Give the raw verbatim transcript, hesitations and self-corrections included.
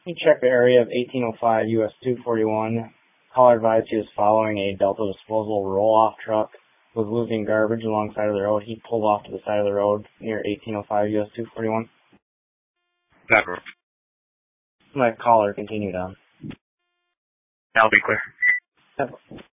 He checked the area of eighteen oh five U S two forty-one. Caller advised he was following a Delta disposal roll-off truck, was losing garbage alongside of the road. He pulled off to the side of the road near eighteen oh five U S two forty-one. Never. My caller continued on. That'll be clear. Yep.